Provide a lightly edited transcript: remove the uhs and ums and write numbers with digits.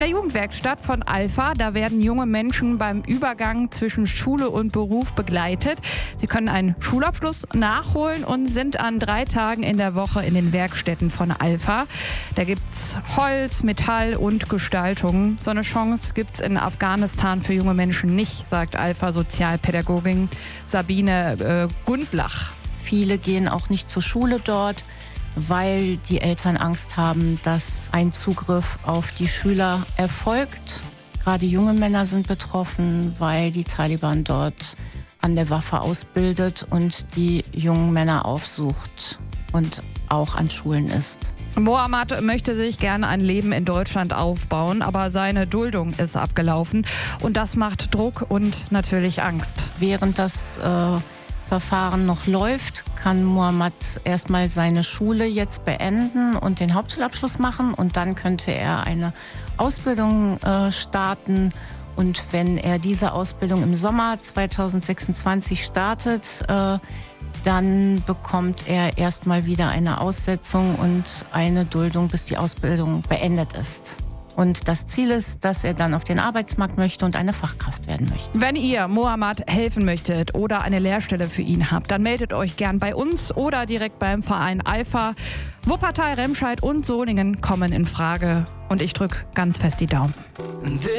Der Jugendwerkstatt von Alpha, da werden junge Menschen beim Übergang zwischen Schule und Beruf begleitet. Sie können einen Schulabschluss nachholen und sind an 3 Tagen in der Woche in den Werkstätten von Alpha. Da gibt's Holz, Metall und Gestaltung. So eine Chance gibt's in Afghanistan für junge Menschen nicht, sagt Alpha-Sozialpädagogin Sabine Gundlach. Viele gehen auch nicht zur Schule dort, weil die Eltern Angst haben, dass ein Zugriff auf die Schüler erfolgt. Gerade junge Männer sind betroffen, weil die Taliban dort an der Waffe ausbildet und die jungen Männer aufsucht und auch an Schulen ist. Mohammad möchte sich gerne ein Leben in Deutschland aufbauen, aber seine Duldung ist abgelaufen und das macht Druck und natürlich Angst. Während das Verfahren noch läuft, kann Mohammad erstmal seine Schule jetzt beenden und den Hauptschulabschluss machen und dann könnte er eine Ausbildung starten. Und wenn er diese Ausbildung im Sommer 2026 startet, dann bekommt er erstmal wieder eine Aussetzung und eine Duldung, bis die Ausbildung beendet ist. Und das Ziel ist, dass er dann auf den Arbeitsmarkt möchte und eine Fachkraft werden möchte. Wenn ihr Mohammad helfen möchtet oder eine Lehrstelle für ihn habt, dann meldet euch gern bei uns oder direkt beim Verein Alpha. Wuppertal, Remscheid und Solingen kommen in Frage. Und ich drücke ganz fest die Daumen.